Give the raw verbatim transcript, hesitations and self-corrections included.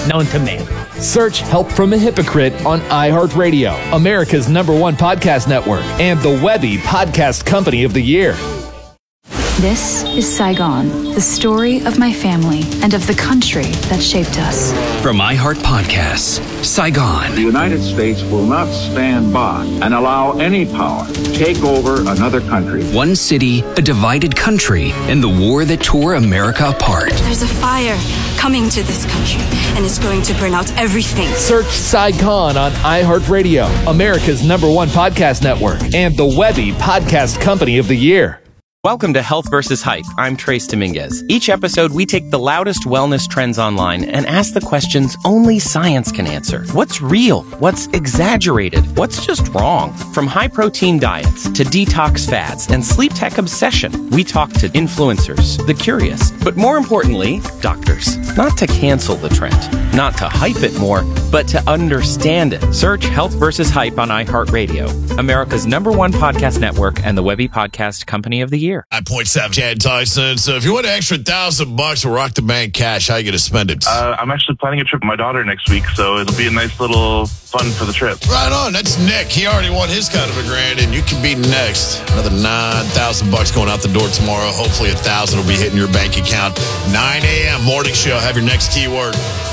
known to man. Search Help from a Hypocrite on iHeartRadio, America's number one podcast network, and the Webby Podcast Company of the Year. This is Saigon, the story of my family and of the country that shaped us. From iHeart Podcasts, Saigon. The United States will not stand by and allow any power to take over another country. One city, a divided country, and the war that tore America apart. There's a fire coming to this country, and it's going to burn out everything. Search Saigon on iHeartRadio, America's number one podcast network, and the Webby Podcast Company of the Year. Welcome to Health versus Hype. I'm Trace Dominguez. Each episode, we take the loudest wellness trends online and ask the questions only science can answer. What's real? What's exaggerated? What's just wrong? From high-protein diets to detox fads and sleep tech obsession, we talk to influencers, the curious, but more importantly, doctors. Not to cancel the trend, not to hype it more, but to understand it. Search Health versus Hype on iHeartRadio, America's number one podcast network and the Webby Podcast Company of the Year. nine point seven Chad Tyson. So if you want an extra thousand bucks to rock the bank cash, how are you going to spend it? Uh, I'm actually planning a trip with my daughter next week, so it'll be a nice little fun for the trip. Right on. That's Nick. He already won his kind of a grand, and you can be next. Another nine thousand bucks going out the door tomorrow. Hopefully a thousand will be hitting your bank account. nine a.m. morning show. Have your next keyword.